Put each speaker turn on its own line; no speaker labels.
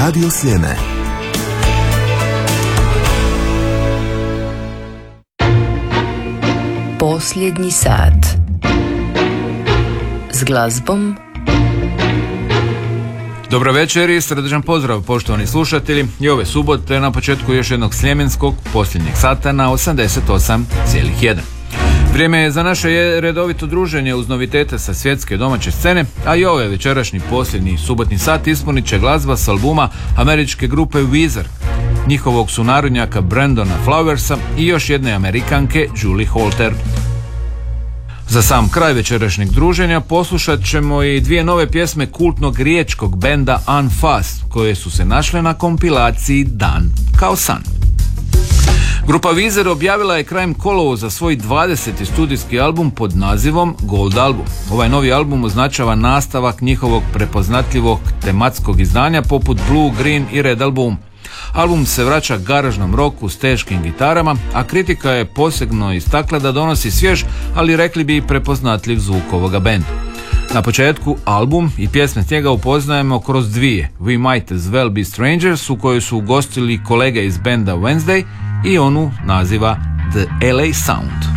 Radio Sljeme.
Posljednji sat s glazbom.
Dobro večer i srdačan pozdrav poštovani slušatelji i ove subote na početku još jednog sljemenskog posljednjeg sata na 88,1. Vrijeme je za naše redovito druženje uz novitete sa svjetske domaće scene, a i ovaj večerašnji posljednji subotni sat ispunit će glazba s albuma američke grupe Weezer, njihovog sunarodnjaka Brandona Flowersa i još jedne Amerikanke Julie Holter. Za sam kraj večerašnjeg druženja poslušat ćemo i dvije nove pjesme kultnog riječkog benda Unfast, koje su se našle na kompilaciji Dan kao san. Grupa Weezer objavila je krajem kolovoza svoj 20. studijski album pod nazivom Gold Album. Ovaj novi album označava nastavak njihovog prepoznatljivog tematskog izdanja poput Blue, Green i Red Album. Album se vraća garažnom roku s teškim gitarama, a kritika je posebno istakla da donosi svjež, ali rekli bi i prepoznatljiv zvuk ovoga benda. Na početku album i pjesme s njega upoznajemo kroz dvije, We Might As Well Be Strangers, u kojoj su ugostili kolege iz benda Wednesday, i onu naziva The LA Sound.